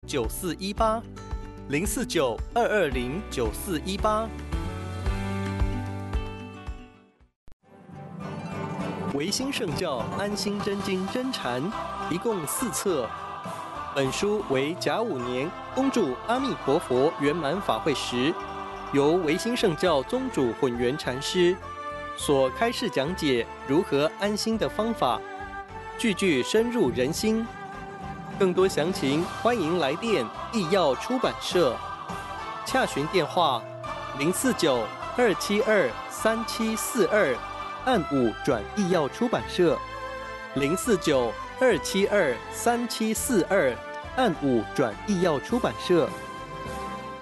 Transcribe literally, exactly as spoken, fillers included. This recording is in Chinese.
九四一八，零四九二二零九四一八。维新圣教安心真经真禅，一共四册。本书为甲午年恭祝阿弥陀佛圆满法会时，由维新圣教宗主混元禅师所开示讲解如何安心的方法，句句深入人心。更多详情，欢迎来电义耀出版社，洽询电话零四九二七二三七四二，按五转义耀出版社零四九二七二三七四二，按五转义耀出版社。